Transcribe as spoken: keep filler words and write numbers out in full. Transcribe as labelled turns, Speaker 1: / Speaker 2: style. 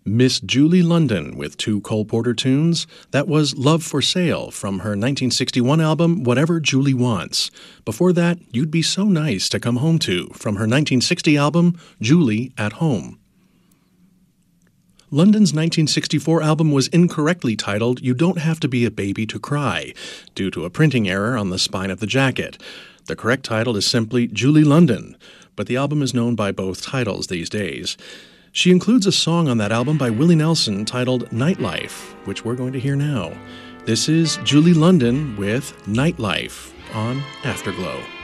Speaker 1: Miss Julie London with two Cole Porter tunes. That was Love for Sale from her nineteen sixty-one album, Whatever Julie Wants. Before that, You'd Be So Nice to Come Home To from her nineteen sixty album, Julie at Home. London's nineteen sixty-four album was incorrectly titled You Don't Have to Be a Baby to Cry, due to a printing error on the spine of the jacket. The correct title is simply Julie London, but the album is known by both titles these days. She includes a song on that album by Willie Nelson titled Nightlife, which we're going to hear now. This is Julie London with Nightlife on Afterglow.